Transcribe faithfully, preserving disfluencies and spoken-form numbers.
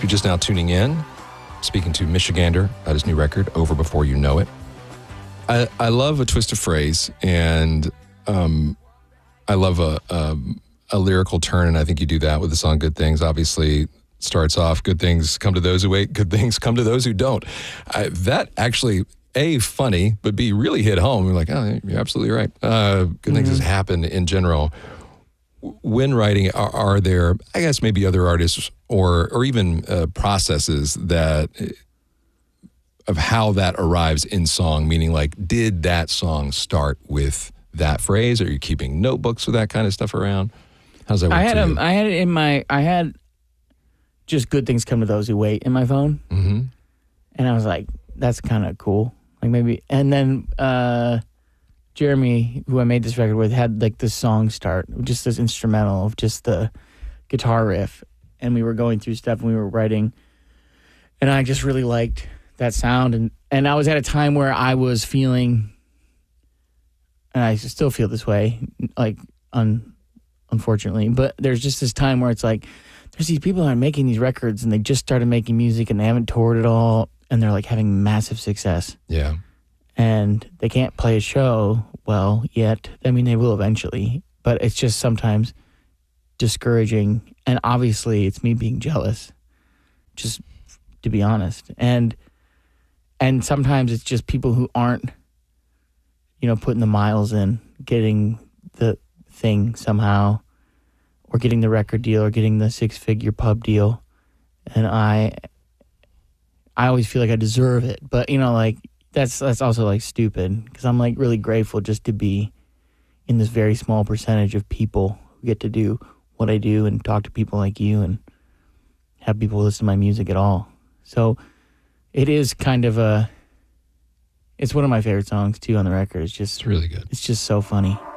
you're just now tuning in, speaking to Michigander about his new record, Over Before You Know It. I, I love a twist of phrase, and um, I love a, a, a lyrical turn, and I think you do that with the song Good Things. Obviously, starts off, good things come to those who wait, good things come to those who don't. I, that actually, A, funny, but B, really hit home. You're like, oh, you're absolutely right. Uh, good mm-hmm. things has happened in general. When writing, are, are there, I guess, maybe other artists or or even uh, processes that of how that arrives in song? Meaning, like, did that song start with that phrase? Are you keeping notebooks with that kind of stuff around? How's that work I had for um, you? I had it in my. I had just good things come to those who wait in my phone, mm-hmm. and I was like, that's kind of cool. Like maybe, and then. uh Jeremy, who I made this record with, had like this song start, just this instrumental of just the guitar riff. And we were going through stuff and we were writing. And I just really liked that sound. And, and I was at a time where I was feeling, and I still feel this way, like, un, unfortunately. But there's just this time where it's like, there's these people that are making these records and they just started making music and they haven't toured at all. And they're like having massive success. Yeah. And they can't play a show well yet. I mean, they will eventually, but it's just sometimes discouraging. And obviously, it's me being jealous, just to be honest. And and sometimes it's just people who aren't, you know, putting the miles in, getting the thing somehow, or getting the record deal, or getting the six-figure pub deal. And I, I always feel like I deserve it, but you know, like. That's that's also like stupid because I'm like really grateful just to be in this very small percentage of people who get to do what I do and talk to people like you and have people listen to my music at all. So it is kind of a, it's one of my favorite songs too on the record. It's just it's really good. It's just so funny.